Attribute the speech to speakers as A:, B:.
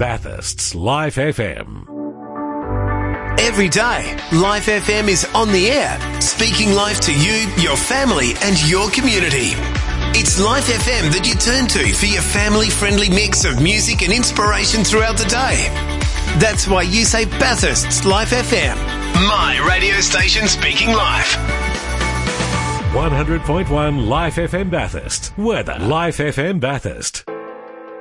A: Bathurst's Life FM.
B: Every day, Life FM is on the air, speaking life to you, your family and your community. It's Life FM that you turn to for your family-friendly mix of music and inspiration throughout the day. That's why you say Bathurst's Life FM, my radio station speaking life.
A: 100.1 Life FM Bathurst. Weather. Life FM Bathurst.